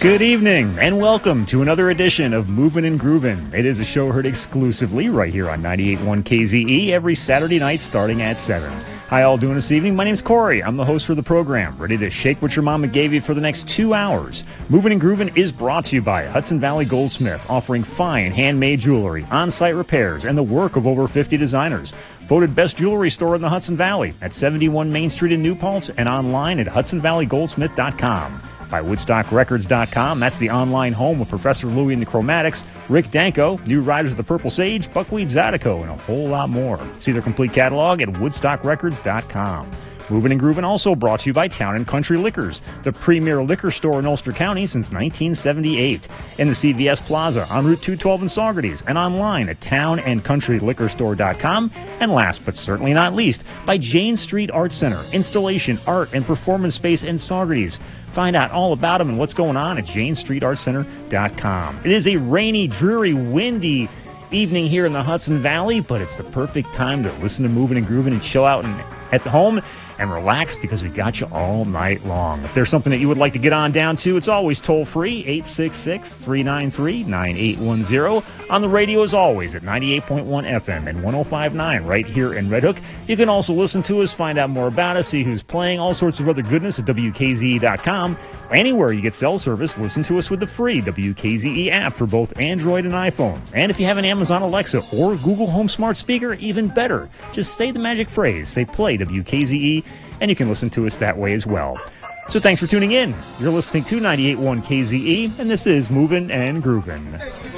Good evening, and welcome to another edition of Movin' and Groovin'. It is a show heard exclusively right here on 98.1 KZE every Saturday night starting at 7. How y'all doing this evening? My name's Corey. I'm the host for the program, ready to shake what your mama gave you for the next 2 hours. Movin' and Groovin' is brought to you by Hudson Valley Goldsmith, offering fine handmade jewelry, on-site repairs, and the work of over 50 designers. Voted best jewelry store in the Hudson Valley at 71 Main Street in New Paltz and online at hudsonvalleygoldsmith.com. By WoodstockRecords.com, that's the online home of Professor Louie and the Chromatics, Rick Danko, New Riders of the Purple Sage, Buckwheat Zydeco, and a whole lot more. See their complete catalog at WoodstockRecords.com. Movin' and Groovin' also brought to you by Town & Country Liquors, the premier liquor store in Ulster County since 1978. In the CVS Plaza on Route 212 in Saugerties and online at townandcountryliquorstore.com. And last but certainly not least, by Jane Street Art Center, installation, art, and performance space in Saugerties. Find out all about them and what's going on at janestreetartcenter.com. It is a rainy, dreary, windy evening here in the Hudson Valley, but it's the perfect time to listen to Movin' and Groovin' and chill out and at home and relax because we got you all night long. If there's something that you would like to get on down to, it's always toll-free, 866-393-9810. On the radio, as always, at 98.1 FM and 105.9 right here in Red Hook. You can also listen to us, find out more about us, see who's playing, all sorts of other goodness at WKZE.com. Anywhere you get cell service, listen to us with the free WKZE app for both Android and iPhone. And if you have an Amazon Alexa or Google Home Smart Speaker, even better. Just say the magic phrase, say play WKZE, and you can listen to us that way as well. So thanks for tuning in. You're listening to 98.1 KZE, and this is Movin' and Groovin'.